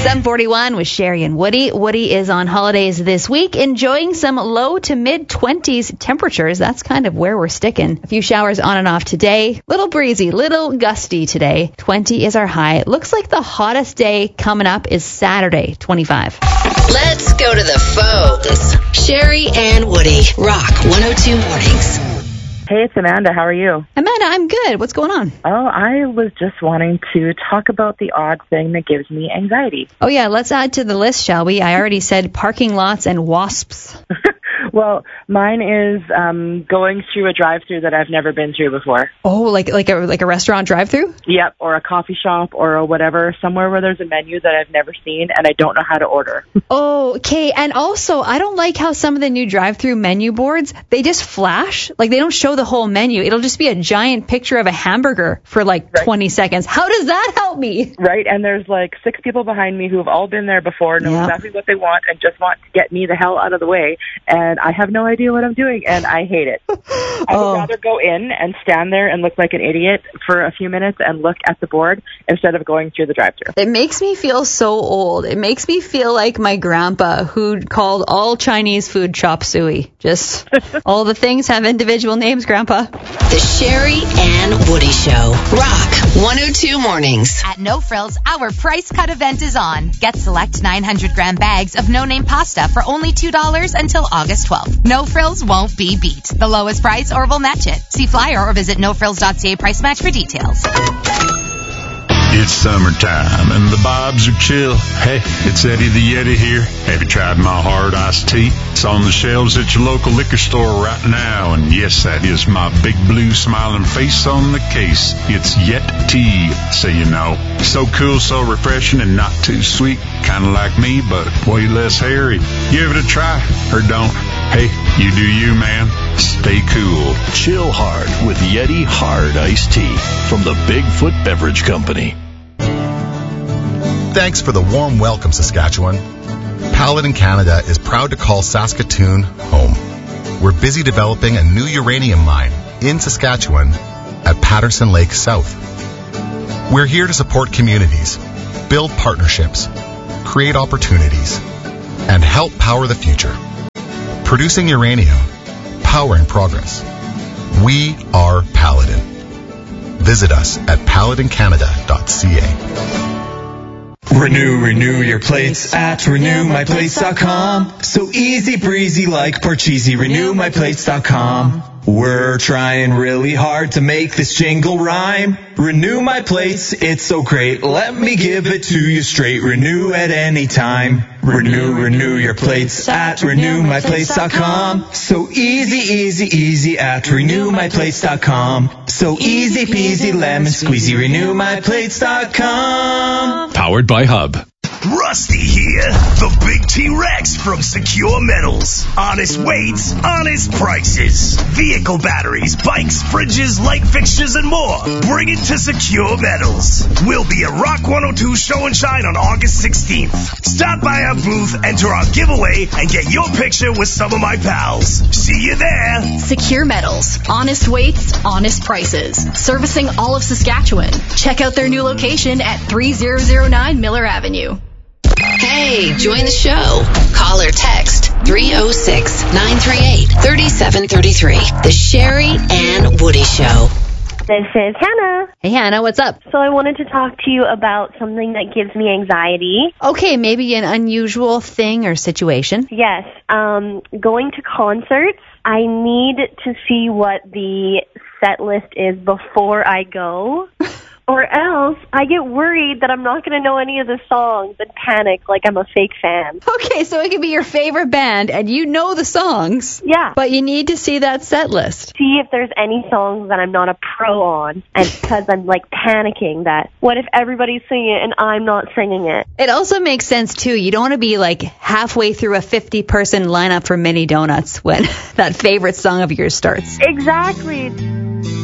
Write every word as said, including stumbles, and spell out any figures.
seven forty-one with Sherry and Woody. Woody is on holidays this week, enjoying some low to mid twenties temperatures. That's kind of where we're sticking. A few showers on and off today. Little breezy, little gusty today. twenty is our high. It looks like the hottest day coming up is Saturday, twenty-five. Let's go to the phones. Sherry and Woody, Rock one oh two Mornings. Hey, it's Amanda. How are you? Amanda, I'm good. What's going on? Oh, I was just wanting to talk about the odd thing that gives me anxiety. Oh, yeah. Let's add to the list, shall we? I already said parking lots and wasps. Well, mine is um, going through a drive-through that I've never been through before. Oh, like like a like a restaurant drive-through? Yep, or a coffee shop or a whatever, somewhere where there's a menu that I've never seen and I don't know how to order. Oh, okay. And also, I don't like how some of the new drive-through menu boards, they just flash. Like, they don't show the whole menu. It'll just be a giant picture of a hamburger for like right. twenty seconds. How does that help me? Right, and there's like six people behind me who have all been there before, know yep. exactly what they want, and just want to get me the hell out of the way. And I have no idea what I'm doing, and I hate it. I oh. would rather go in and stand there and look like an idiot for a few minutes and look at the board instead of going through the drive-thru. It makes me feel so old. It makes me feel like my grandpa who called all Chinese food chop suey. Just all the things have individual names, Grandpa. The Sherry and Woody Show. Rock one oh two Mornings. At No Frills, our price cut event is on. Get select nine hundred gram bags of no-name pasta for only two dollars until August twelfth. No Frills won't be beat. The lowest price or we'll match it. See flyer or visit no frills dot c a price match for details. It's summertime and the vibes are chill. Hey, it's Eddie the Yeti here. Have you tried my hard iced tea? It's on the shelves at your local liquor store right now. And yes, that is my big blue smiling face on the case. It's Yet Tea, so you know. So cool, so refreshing, and not too sweet. Kind of like me, but way less hairy. Give it a try, or don't. Hey, you do you, man. Stay cool. Chill hard with Yeti Hard Iced Tea from the Bigfoot Beverage Company. Thanks for the warm welcome, Saskatchewan. Paladin Canada is proud to call Saskatoon home. We're busy developing a new uranium mine in Saskatchewan at Patterson Lake South. We're here to support communities, build partnerships, create opportunities, and help power the future. Producing uranium, powering progress. We are Paladin. Visit us at paladin canada dot c a. Renew, renew your plates at renew my plates dot com. So easy breezy like Parcheesi, renew my plates dot com. We're trying really hard to make this jingle rhyme. Renew my plates, it's so great. Let me give it to you straight. Renew at any time. Renew, renew your plates at renew my plates dot com. So easy, easy, easy at renew my plates dot com. So easy peasy lemon squeezy, renew my plates dot com. Powered by Hub. Rusty here, the big T-Rex from Secure Metals. Honest weights, honest prices. Vehicle batteries, bikes, fridges, light fixtures, and more. Bring it to Secure Metals. We'll be at Rock one oh two Show and Shine on August sixteenth. Stop by our booth, enter our giveaway, and get your picture with some of my pals. See you there. Secure Metals. Honest weights, honest prices. Servicing all of Saskatchewan. Check out their new location at three thousand nine Miller Avenue. Hey, join the show. Call or text three oh six, nine three eight, three seven three three. The Sherry and Woody Show. This is Hannah. Hey, Hannah, what's up? So I wanted to talk to you about something that gives me anxiety. Okay, maybe an unusual thing or situation. Yes, um, going to concerts. I need to see what the set list is before I go. Or else I get worried that I'm not going to know any of the songs and panic like I'm a fake fan. Okay, so it could be your favorite band and you know the songs. Yeah. But you need to see that set list. See if there's any songs that I'm not a pro on. And because I'm like panicking that what if everybody's singing it and I'm not singing it? It also makes sense too. You don't want to be like halfway through a fifty person lineup for Mini Donuts when that favorite song of yours starts. Exactly.